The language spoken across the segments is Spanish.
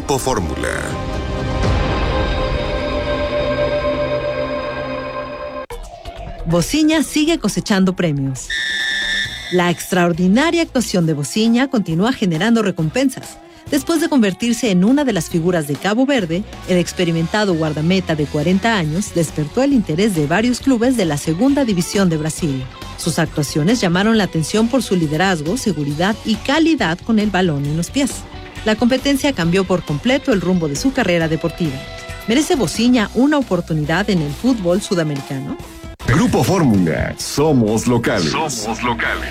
Grupo Fórmula. Bociña sigue cosechando premios. La extraordinaria actuación de Bociña continúa generando recompensas. Después de convertirse en una de las figuras de Cabo Verde, el experimentado guardameta de 40 años despertó el interés de varios clubes de la Segunda División de Brasil. Sus actuaciones llamaron la atención por su liderazgo, seguridad y calidad con el balón en los pies. La competencia cambió por completo el rumbo de su carrera deportiva. ¿Merece Bociña una oportunidad en el fútbol sudamericano? Grupo Fórmula, somos locales. Somos locales.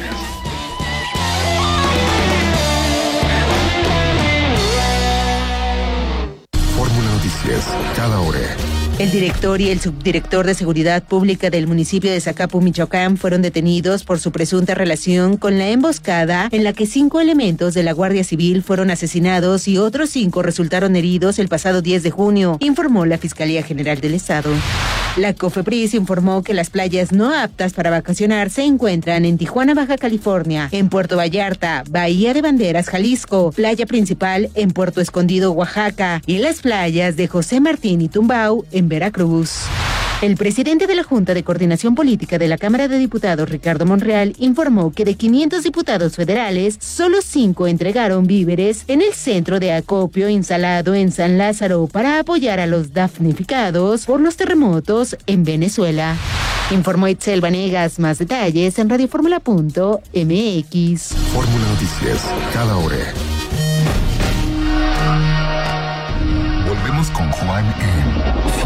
Fórmula Noticias, cada hora. El director y el subdirector de Seguridad Pública del municipio de Zacapu, Michoacán, fueron detenidos por su presunta relación con la emboscada en la que 5 elementos de la Guardia Civil fueron asesinados y otros 5 resultaron heridos el pasado 10 de junio, informó la Fiscalía General del Estado. La COFEPRIS informó que las playas no aptas para vacacionar se encuentran en Tijuana, Baja California, en Puerto Vallarta, Bahía de Banderas, Jalisco, playa principal en Puerto Escondido, Oaxaca, y las playas de José Martín y Tumbao en Veracruz. El presidente de la Junta de Coordinación Política de la Cámara de Diputados, Ricardo Monreal, informó que de 500 diputados federales, solo 5 entregaron víveres en el centro de acopio instalado en San Lázaro para apoyar a los damnificados por los terremotos en Venezuela. Informó Itzel Vanegas. Más detalles en radioformula.mx. Fórmula Noticias, cada hora. Volvemos con Juan en